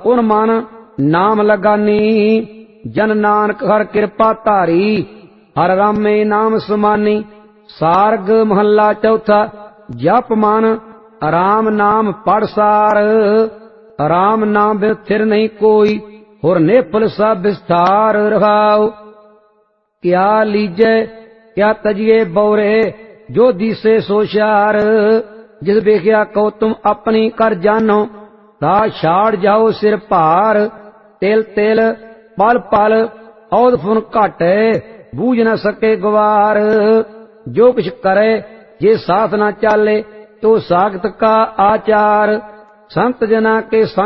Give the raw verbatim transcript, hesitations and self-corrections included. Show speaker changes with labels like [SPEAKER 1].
[SPEAKER 1] उन मन नाम लगानी। जन नानक हर कृपा धारी हर रामे नाम समानी। सारग महला चौथा जप मन राम नाम पढ़ सार। राम नाम बिन थिर नहीं कोई होर नेफल सा विस्तार रहाओ। क्या लीजे क्या तजिए बौरे जो दिसे सो शार। जिस बेख्या को तुम अपनी कर जानो ता छाड़ जाओ सिर भार। तिल तिल पल पल औद फुन घाटे बूझ न सके गवार। जो कुछ करे जे साथ न चाले तो सागत का आचार। संत जना के संग